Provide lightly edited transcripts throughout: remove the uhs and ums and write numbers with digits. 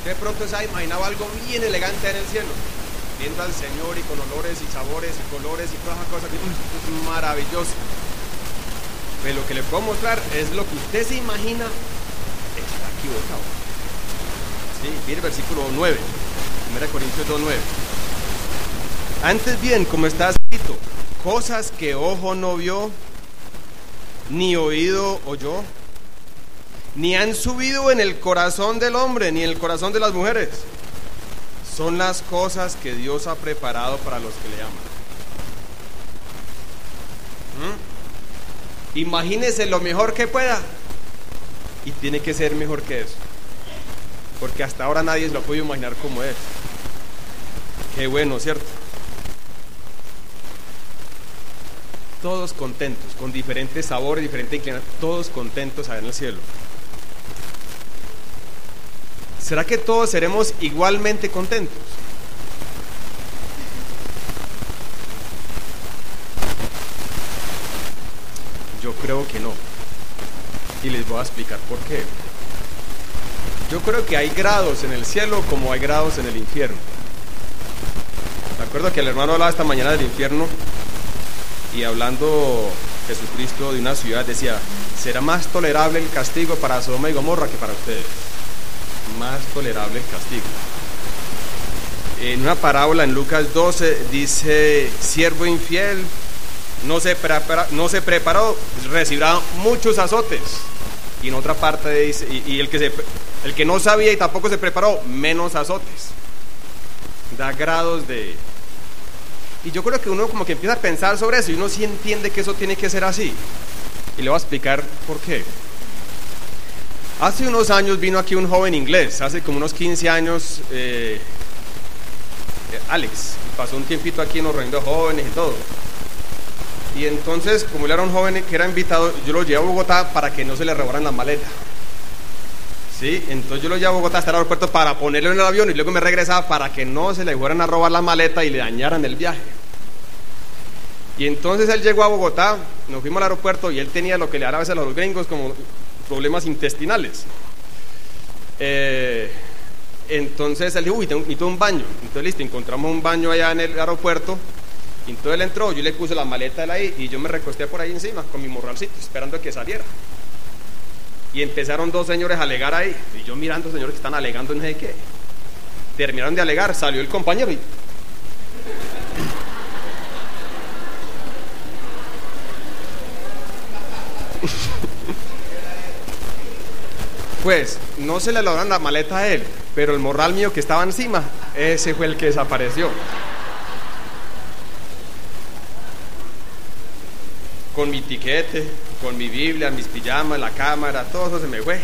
De pronto se ha imaginado algo bien elegante en el cielo, viendo al Señor y con olores y sabores y colores y todas esas cosas, es maravilloso. Pero lo que le puedo mostrar es lo que usted se imagina, está equivocado. Sí, mire el versículo 9, 1 Corintios 2:9. Antes bien, como está escrito, cosas que ojo no vio, ni oído oyó, ni han subido en el corazón del hombre, ni en el corazón de las mujeres, son las cosas que Dios ha preparado para los que le aman. Imagínese lo mejor que pueda, y tiene que ser mejor que eso, porque hasta ahora nadie se lo ha podido imaginar como es. Qué bueno, ¿cierto? Todos contentos, con diferentes sabores, diferentes inclinaciones, todos contentos allá en el cielo. ¿Será que todos seremos igualmente contentos? Yo creo que no. Y les voy a explicar por qué. Yo creo que hay grados en el cielo como hay grados en el infierno. Me acuerdo que el hermano hablaba esta mañana del infierno, y hablando Jesucristo de una ciudad decía: será más tolerable el castigo para Sodoma y Gomorra que para ustedes. Más tolerable el castigo. En una parábola en Lucas 12 dice: siervo infiel, no se preparó, recibirá muchos azotes. Y en otra parte dice, el que no sabía y tampoco se preparó, menos azotes. Da grados de... Y yo creo que uno como que empieza a pensar sobre eso, y uno sí entiende que eso tiene que ser así. Y le voy a explicar por qué. Hace unos años vino aquí un joven inglés, hace como unos 15 años, Alex, pasó un tiempito aquí en los reinos de jóvenes y todo. Y entonces, como él era un joven que era invitado, yo lo llevé a Bogotá para que no se le robaran la maleta. Sí, entonces yo lo llevé a Bogotá hasta el aeropuerto para ponerlo en el avión, y luego me regresaba para que no se le fueran a robar la maleta y le dañaran el viaje. Y entonces él llegó a Bogotá, nos fuimos al aeropuerto, y él tenía lo que le da a veces a los gringos como problemas intestinales. Entonces él dijo: uy, necesito un baño. Entonces listo, encontramos un baño allá en el aeropuerto. Y entonces él entró, yo le puse la maleta de él ahí, y yo me recosté por ahí encima con mi morralcito, esperando a que saliera. Y empezaron dos señores a alegar ahí, y yo mirando, señores que están alegando no sé qué. Terminaron de alegar, salió el compañero y... Pues no se le lograron la maleta a él, pero el morral mío que estaba encima, ese fue el que desapareció. Con mi tiquete, con mi Biblia, mis pijamas, la cámara, todo eso se me fue.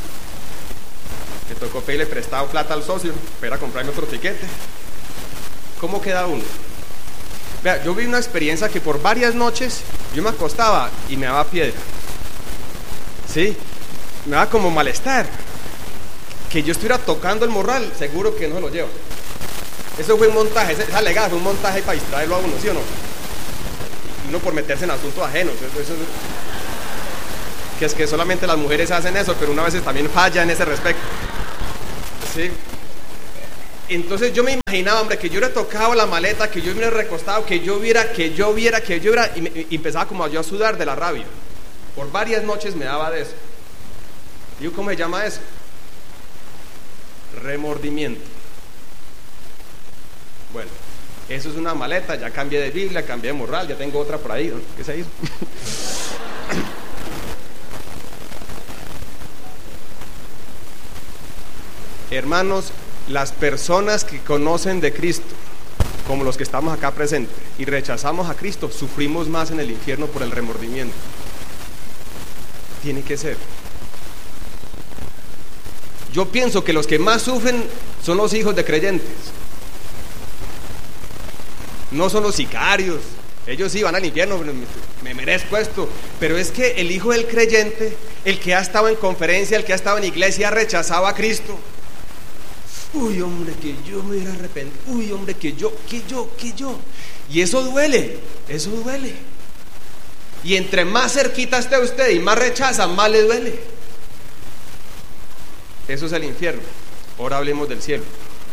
Me tocó pedirle prestado plata al socio para comprarme otro tiquete. ¿Cómo queda uno? Vea, yo vi una experiencia que por varias noches yo me acostaba y me daba piedra. ¿Sí? Me daba como malestar. Que yo estuviera tocando el morral, seguro que no se lo lleva. Eso fue un montaje, esa legada fue un montaje para distraerlo a uno, ¿sí o no? Uno por meterse en asuntos ajenos. Eso, que es que solamente las mujeres hacen eso, pero una vez también falla en ese respecto. ¿Sí? Entonces yo me imaginaba, hombre, que yo hubiera tocado la maleta, que yo me hubiera recostado, que yo viera, y empezaba como yo a sudar de la rabia. Por varias noches me daba de eso. ¿Y cómo se llama eso? Remordimiento. Bueno, eso es una maleta, ya cambié de Biblia, cambié de morral, ya tengo otra por ahí, ¿no? ¿Qué se hizo? Hermanos, las personas que conocen de Cristo, como los que estamos acá presentes, y rechazamos a Cristo, sufrimos más en el infierno por el remordimiento. Tiene que ser. Yo pienso que los que más sufren son los hijos de creyentes. No son los sicarios. Ellos sí van al infierno, me merezco esto. Pero es que el hijo del creyente, el que ha estado en conferencia, el que ha estado en iglesia, rechazaba a Cristo. Uy, hombre, que yo me hubiera arrepentido. Uy, hombre, que yo. Y eso duele. Y entre más cerquita esté usted y más rechaza, más le duele. Eso es el infierno. Ahora hablemos del cielo.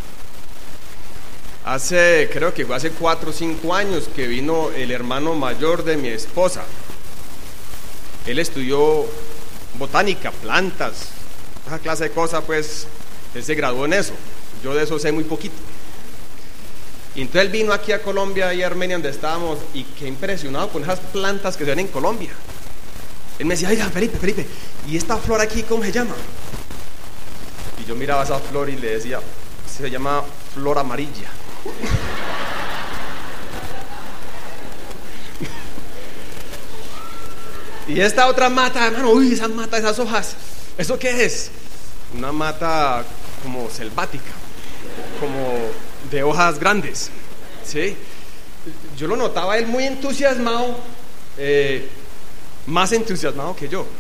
Creo que fue hace 4 o 5 años que vino el hermano mayor de mi esposa. Él estudió botánica, plantas, esa clase de cosas, pues él se graduó en eso. Yo de eso sé muy poquito. Y entonces él vino aquí a Colombia y a Armenia, donde estábamos, y qué impresionado con esas plantas que se ven en Colombia. Él me decía: oiga, Felipe, ¿y esta flor aquí cómo se llama? Y yo miraba esa flor y le decía: se llama flor amarilla. Y esta otra mata, hermano, uy, esa mata, esas hojas, ¿eso qué es? Una mata como selvática, como de hojas grandes, ¿sí? Yo lo notaba él muy entusiasmado, más entusiasmado que yo.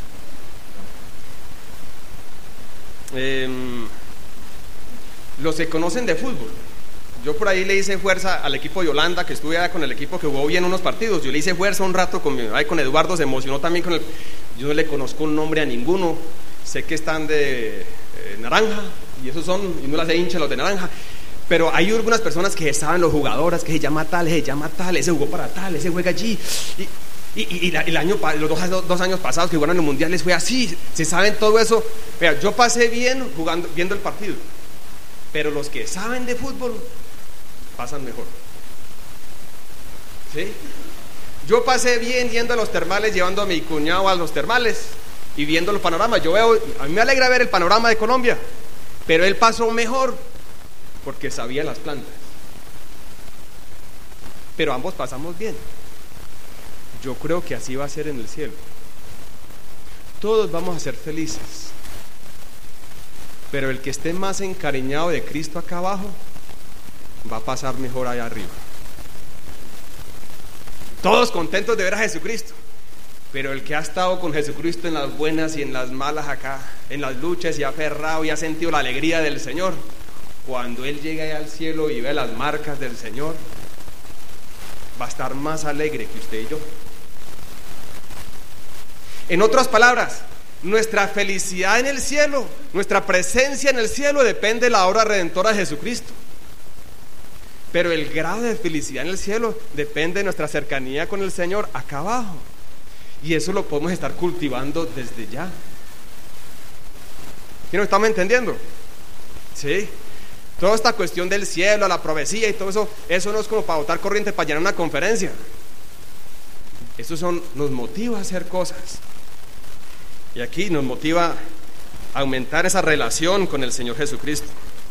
Los que conocen de fútbol, yo por ahí le hice fuerza al equipo de Holanda, que estuve allá con el equipo que jugó bien unos partidos. Yo le hice fuerza un rato con Eduardo, se emocionó también con yo no le conozco un nombre a ninguno, sé que están de naranja, y esos son, y no las de hincha los de naranja, pero hay algunas personas que saben los jugadores, que se llama tal, ese jugó para tal, ese juega allí, y los 2 años pasados que jugaron en el mundial les fue así, se saben todo eso. Mira, yo pasé bien viendo el partido, pero los que saben de fútbol pasan mejor, ¿sí? Yo pasé bien yendo a los termales, llevando a mi cuñado a los termales y viendo los panoramas. A mí me alegra ver el panorama de Colombia, pero él pasó mejor porque sabía las plantas. Pero ambos pasamos bien. Yo creo que así va a ser en el cielo. Todos vamos a ser felices, pero el que esté más encariñado de Cristo acá abajo va a pasar mejor allá arriba. Todos contentos de ver a Jesucristo, pero el que ha estado con Jesucristo en las buenas y en las malas acá, en las luchas, y ha aferrado y ha sentido la alegría del Señor, cuando Él llegue allá al cielo y ve las marcas del Señor, va a estar más alegre que usted y yo. En otras palabras, nuestra felicidad en el cielo, nuestra presencia en el cielo depende de la obra redentora de Jesucristo. Pero el grado de felicidad en el cielo depende de nuestra cercanía con el Señor acá abajo. Y eso lo podemos estar cultivando desde ya. ¿Sí nos estamos entendiendo? Sí. Toda esta cuestión del cielo, la profecía y todo eso no es como para botar corriente para llenar una conferencia. Nos motiva a hacer cosas. Y aquí nos motiva a aumentar esa relación con el Señor Jesucristo.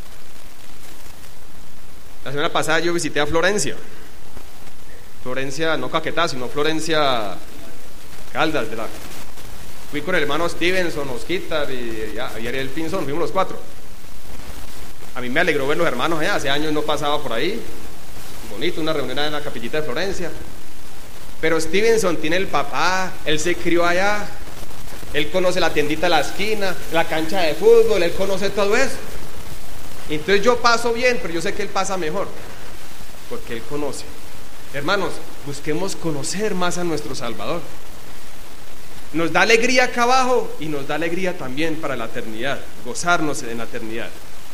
La semana pasada yo visité a Florencia, no Caquetá, sino Florencia Caldas. Fui con el hermano Stevenson, Osquitar y Ariel Pinzón, fuimos los 4. A mí me alegró ver los hermanos allá, hace años no pasaba por ahí. Bonito, una reunión en la capillita de Florencia. Pero Stevenson tiene el papá, él se crió allá, él conoce la tiendita de la esquina, la cancha de fútbol, él conoce todo eso. Entonces yo paso bien, pero yo sé que él pasa mejor, porque él conoce. Hermanos, busquemos conocer más a nuestro Salvador. Nos da alegría acá abajo y nos da alegría también para la eternidad, gozarnos en la eternidad.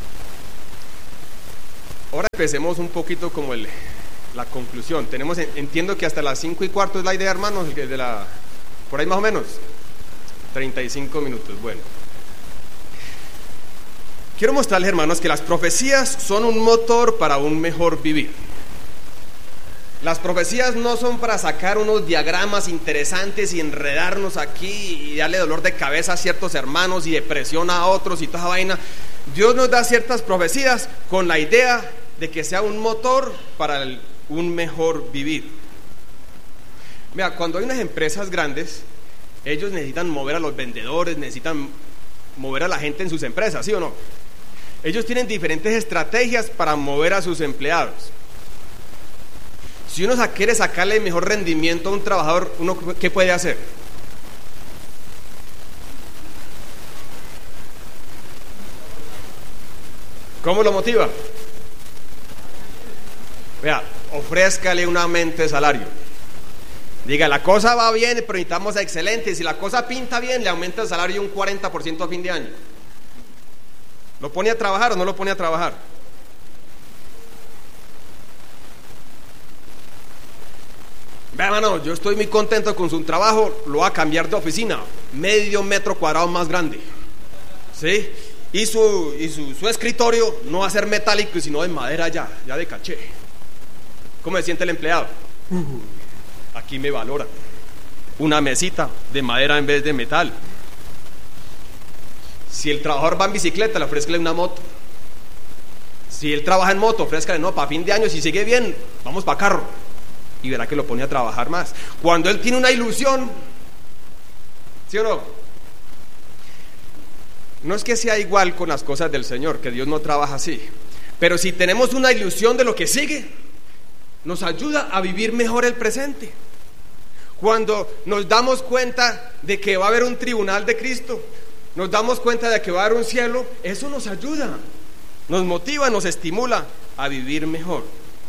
Ahora empecemos un poquito como la conclusión. Entiendo que hasta las 5:15 es la idea, hermanos, por ahí más o menos 35 minutos. Bueno, quiero mostrarles, hermanos, que las profecías son un motor para un mejor vivir. Las profecías no son para sacar unos diagramas interesantes y enredarnos aquí y darle dolor de cabeza a ciertos hermanos y depresión a otros y toda esa vaina. Dios nos da ciertas profecías con la idea de que sea un motor para un mejor vivir. Mira, cuando hay unas empresas grandes, ellos necesitan mover a los vendedores, necesitan mover a la gente en sus empresas, ¿sí o no? Ellos tienen diferentes estrategias para mover a sus empleados. Si uno quiere sacarle el mejor rendimiento a un trabajador, ¿uno qué puede hacer? ¿Cómo lo motiva? Vea, ofrézcale un aumento de salario. Diga, la cosa va bien, pero necesitamos excelente. Si la cosa pinta bien, le aumenta el salario un 40% a fin de año. ¿Lo pone a trabajar o no lo pone a trabajar? Vea, hermano, yo estoy muy contento con su trabajo, lo va a cambiar de oficina, medio metro cuadrado más grande, ¿sí? Y su escritorio no va a ser metálico, sino de madera ya de caché. ¿Cómo se siente el empleado? Aquí me valora. Una mesita de madera en vez de metal. Si el trabajador va en bicicleta, le ofrezca una moto. Si él trabaja en moto, ofrézcale, no, para fin de año, si sigue bien, vamos para carro. Y verá que lo pone a trabajar más. Cuando él tiene una ilusión, ¿sí o no? No es que sea igual con las cosas del Señor, que Dios no trabaja así. Pero si tenemos una ilusión de lo que sigue, nos ayuda a vivir mejor el presente. Cuando nos damos cuenta de que va a haber un tribunal de Cristo, nos damos cuenta de que va a haber un cielo, eso nos ayuda, nos motiva, nos estimula a vivir mejor.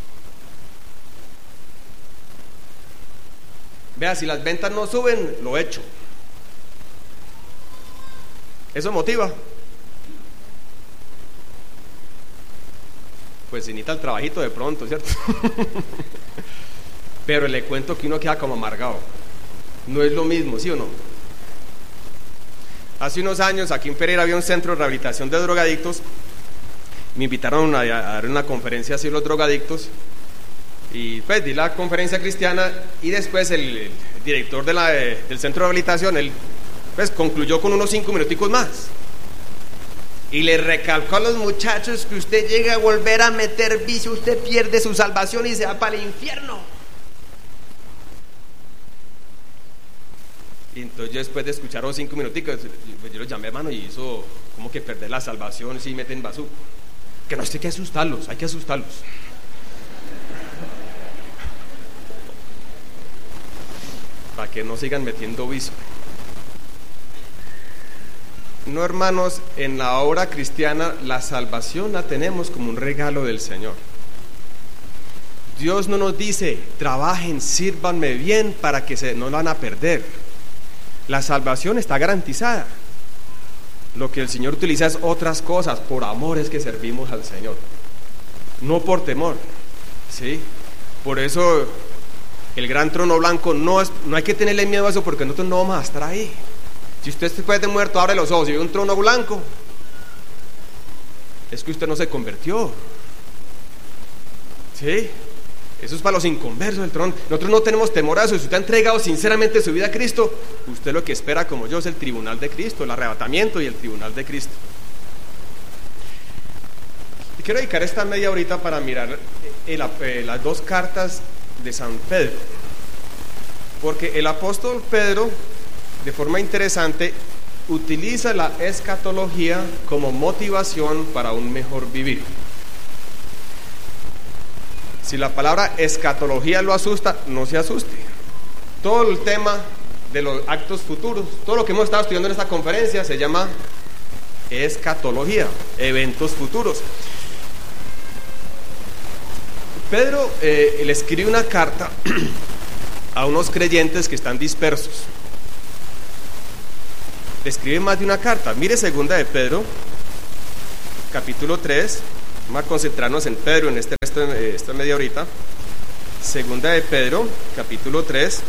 Vea, si las ventas no suben, lo echo. Eso motiva. Pues se necesita el trabajito de pronto, ¿cierto? Pero le cuento que uno queda como amargado. No es lo mismo, ¿sí o no? Hace unos años aquí en Pereira había un centro de rehabilitación de drogadictos. Me invitaron a dar una conferencia así los drogadictos. Y pues di la conferencia cristiana. Y después el director del centro de rehabilitación, él pues concluyó con unos 5 minuticos más. Y le recalcó a los muchachos que usted llega a volver a meter vicio, usted pierde su salvación y se va para el infierno. Y entonces yo, después de escuchar los 5 minuticos, yo lo llamé, hermano, y hizo como que perder la salvación si meten basú. Que no, hay que asustarlos, hay que asustarlos. Para que no sigan metiendo vicio. No, hermanos, en la obra cristiana la salvación la tenemos como un regalo del Señor. Dios no nos dice, trabajen, sírvanme bien para que no la van a perder. La salvación está garantizada. Lo que el Señor utiliza es otras cosas. Por amor es que servimos al Señor, no por temor, ¿sí? Por eso el gran trono blanco no hay que tenerle miedo a eso, porque nosotros no vamos a estar ahí. Si usted después de muerto abre los ojos y ve un trono blanco, es que usted no se convirtió, ¿sí? Eso es para los inconversos del trono. Nosotros no tenemos temor a eso. Si usted ha entregado sinceramente su vida a Cristo, usted lo que espera, como yo, es el tribunal de Cristo, el arrebatamiento y el tribunal de Cristo. Y quiero dedicar esta media horita para mirar las 2 cartas de San Pedro, porque el apóstol Pedro, de forma interesante, utiliza la escatología como motivación para un mejor vivir. Si la palabra escatología lo asusta, no se asuste. Todo el tema de los actos futuros, todo lo que hemos estado estudiando en esta conferencia se llama escatología, eventos futuros. Pedro le escribe una carta a unos creyentes que están dispersos. Le escribe más de una carta. Mire 2 de Pedro, capítulo 3. Vamos a concentrarnos en Pedro en esta media horita. 2 de Pedro, capítulo 3,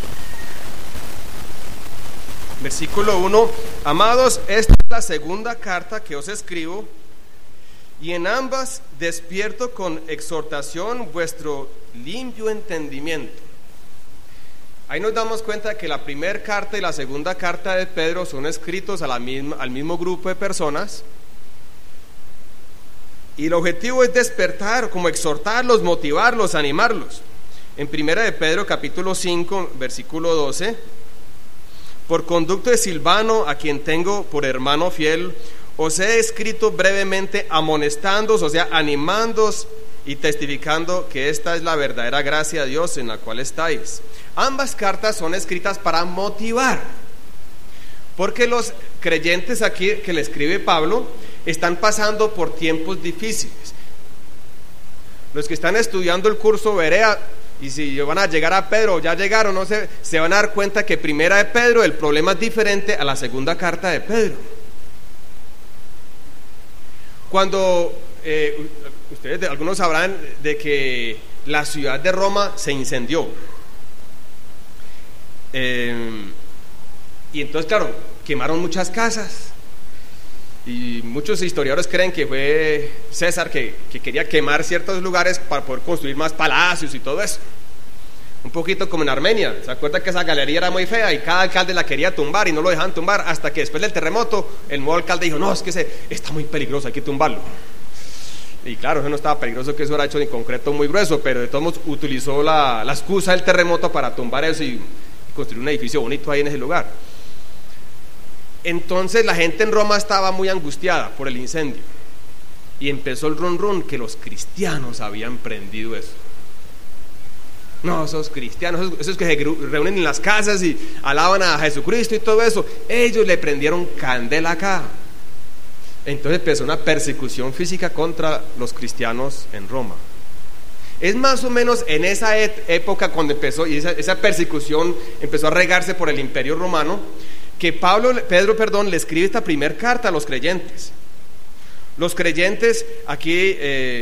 versículo 1. Amados, esta es la segunda carta que os escribo, y en ambas despierto con exhortación vuestro limpio entendimiento. Ahí nos damos cuenta que la primera carta y la segunda carta de Pedro son escritos al mismo grupo de personas, y el objetivo es despertar, como exhortarlos, motivarlos, animarlos. En 1 de Pedro capítulo 5 versículo 12: por conducto de Silvano, a quien tengo por hermano fiel, os he escrito brevemente, amonestándoos, o sea, animándoos y testificando que esta es la verdadera gracia de Dios en la cual estáis. Ambas cartas son escritas para motivar, porque los creyentes aquí que le escribe Pablo están pasando por tiempos difíciles. Los que están estudiando el curso Berea, y si van a llegar a Pedro, ya llegaron, no sé, se van a dar cuenta que 1 de Pedro, el problema es diferente a la segunda carta de Pedro. Cuando ustedes, algunos sabrán de que la ciudad de Roma se incendió. Y entonces, claro, quemaron muchas casas. Y muchos historiadores creen que fue César que quería quemar ciertos lugares para poder construir más palacios y todo eso. Un poquito como en Armenia. ¿Se acuerda que esa galería era muy fea y cada alcalde la quería tumbar y no lo dejaban tumbar? Hasta que después del terremoto el nuevo alcalde dijo: no, es que está muy peligroso, hay que tumbarlo. Y claro, eso no estaba peligroso, que eso era hecho de concreto muy grueso, pero de todos modos utilizó la excusa del terremoto para tumbar eso y construir un edificio bonito ahí en ese lugar. Entonces la gente en Roma estaba muy angustiada por el incendio y empezó el run run que los cristianos habían prendido eso. No, esos cristianos, esos que se reúnen en las casas y alaban a Jesucristo y todo eso, ellos le prendieron candela acá. Entonces empezó una persecución física contra los cristianos en Roma. Es más o menos en esa época cuando empezó, y esa persecución empezó a regarse por el Imperio Romano, que Pedro le escribe esta primera carta a los creyentes. Los creyentes aquí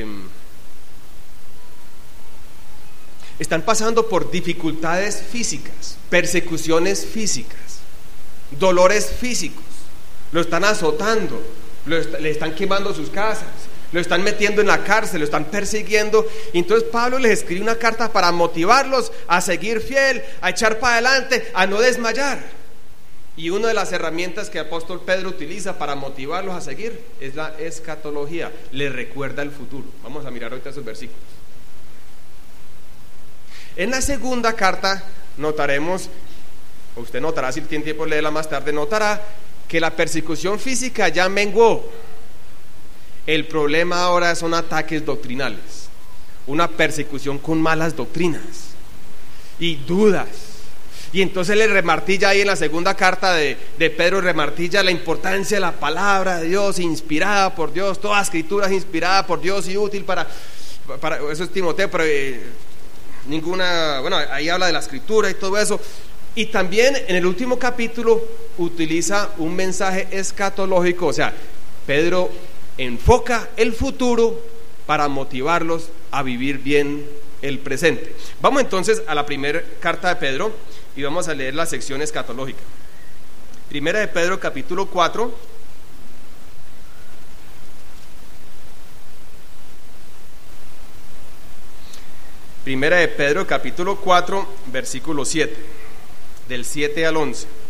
están pasando por dificultades físicas, persecuciones físicas, dolores físicos, lo están azotando, le están quemando sus casas, lo están metiendo en la cárcel, lo están persiguiendo. Y entonces Pablo les escribe una carta para motivarlos a seguir fiel, a echar para adelante, a no desmayar. Y una de las herramientas que el apóstol Pedro utiliza para motivarlos a seguir es la escatología, les recuerda el futuro. Vamos a mirar ahorita esos versículos. En la segunda carta notaremos, o usted notará, si tiene tiempo de leerla más tarde, notará que la persecución física ya menguó. El problema ahora son ataques doctrinales, una persecución con malas doctrinas y dudas. Y entonces le remartilla ahí en la segunda carta de Pedro, remartilla la importancia de la palabra de Dios, inspirada por Dios. Toda escritura es inspirada por Dios y útil para eso es Timoteo, pero ahí habla de la escritura y todo eso. Y también en el último capítulo utiliza un mensaje escatológico, o sea, Pedro enfoca el futuro para motivarlos a vivir bien el presente. Vamos entonces a la primera carta de Pedro y vamos a leer la sección escatológica. Primera de Pedro, capítulo 4. Primera de Pedro, capítulo 4, versículo 7, del 7 al 11.